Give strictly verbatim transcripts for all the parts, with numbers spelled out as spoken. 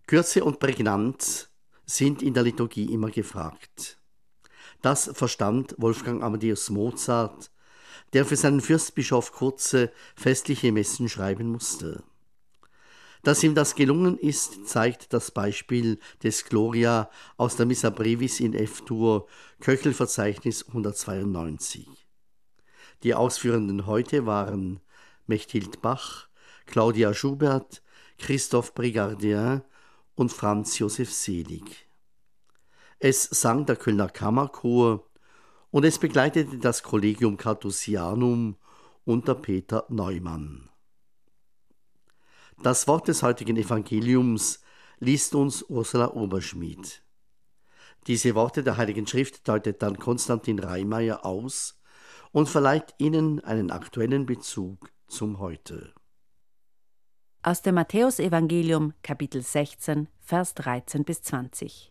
Kürze und Prägnanz sind in der Liturgie immer gefragt. Das verstand Wolfgang Amadeus Mozart, der für seinen Fürstbischof kurze, festliche Messen schreiben musste. Dass ihm das gelungen ist, zeigt das Beispiel des Gloria aus der Missa Brevis in F-Dur, Köchelverzeichnis hundertzweiundneunzig. Die Ausführenden heute waren Mechthild Bach, Claudia Schubert, Christophe Brigardien und Franz Josef Selig. Es sang der Kölner Kammerchor und es begleitete das Collegium Carthusianum unter Peter Neumann. Das Wort des heutigen Evangeliums liest uns Ursula Oberschmidt. Diese Worte der Heiligen Schrift deutet dann Konstantin Reimeyer aus und verleiht ihnen einen aktuellen Bezug zum Heute. Aus dem Matthäusevangelium, Kapitel sechzehn, Vers dreizehn bis zwanzig.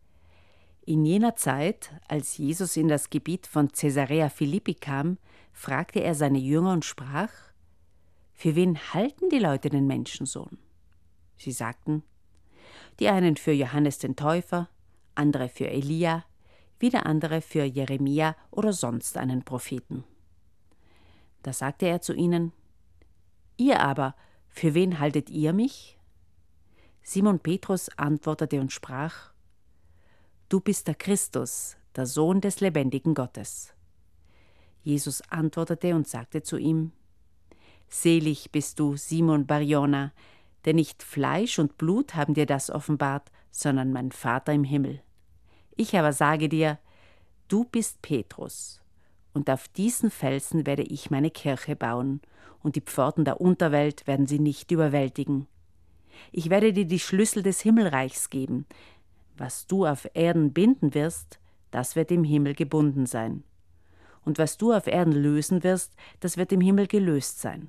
In jener Zeit, als Jesus in das Gebiet von Caesarea Philippi kam, fragte er seine Jünger und sprach: Für wen halten die Leute den Menschensohn? Sie sagten: Die einen für Johannes den Täufer, andere für Elia, wieder andere für Jeremia oder sonst einen Propheten. Da sagte er zu ihnen: Ihr aber, für wen haltet ihr mich? Simon Petrus antwortete und sprach: Du bist der Christus, der Sohn des lebendigen Gottes. Jesus antwortete und sagte zu ihm: Selig bist du, Simon Bar-Jona, denn nicht Fleisch und Blut haben dir das offenbart, sondern mein Vater im Himmel. Ich aber sage dir, du bist Petrus, und auf diesen Felsen werde ich meine Kirche bauen, und die Pforten der Unterwelt werden sie nicht überwältigen. Ich werde dir die Schlüssel des Himmelreichs geben. Was du auf Erden binden wirst, das wird im Himmel gebunden sein. Und was du auf Erden lösen wirst, das wird im Himmel gelöst sein.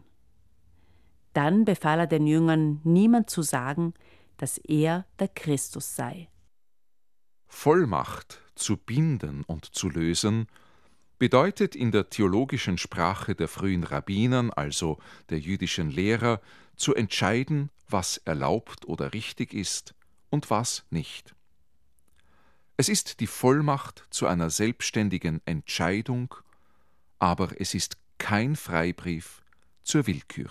Dann befahl er den Jüngern, niemand zu sagen, dass er der Christus sei. Vollmacht zu binden und zu lösen bedeutet in der theologischen Sprache der frühen Rabbinern, also der jüdischen Lehrer, zu entscheiden, was erlaubt oder richtig ist und was nicht. Es ist die Vollmacht zu einer selbstständigen Entscheidung, aber es ist kein Freibrief zur Willkür.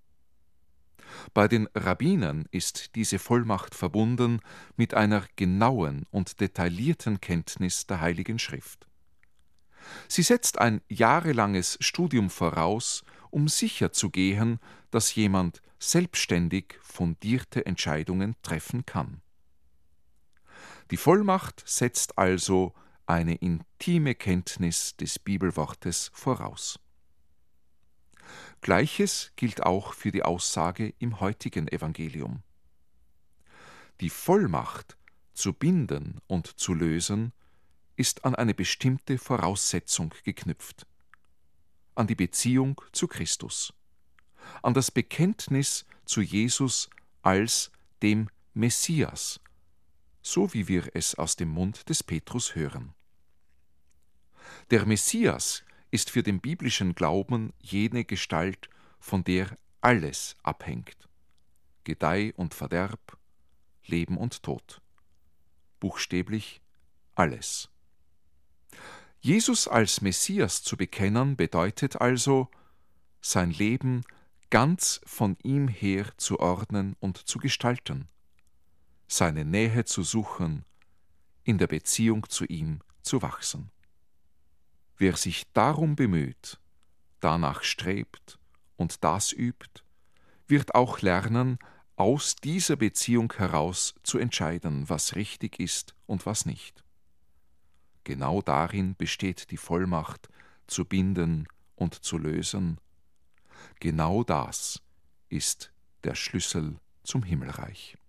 Bei den Rabbinern ist diese Vollmacht verbunden mit einer genauen und detaillierten Kenntnis der Heiligen Schrift. Sie setzt ein jahrelanges Studium voraus, um sicherzugehen, dass jemand selbstständig fundierte Entscheidungen treffen kann. Die Vollmacht setzt also eine intime Kenntnis des Bibelwortes voraus. Gleiches gilt auch für die Aussage im heutigen Evangelium. Die Vollmacht zu binden und zu lösen ist an eine bestimmte Voraussetzung geknüpft: an die Beziehung zu Christus, an das Bekenntnis zu Jesus als dem Messias, so wie wir es aus dem Mund des Petrus hören. Der Messias ist für den biblischen Glauben jene Gestalt, von der alles abhängt: Gedeih und Verderb, Leben und Tod. Buchstäblich alles. Jesus als Messias zu bekennen bedeutet also, sein Leben ganz von ihm her zu ordnen und zu gestalten, seine Nähe zu suchen, in der Beziehung zu ihm zu wachsen. Wer sich darum bemüht, danach strebt und das übt, wird auch lernen, aus dieser Beziehung heraus zu entscheiden, was richtig ist und was nicht. Genau darin besteht die Vollmacht zu binden und zu lösen. Genau das ist der Schlüssel zum Himmelreich.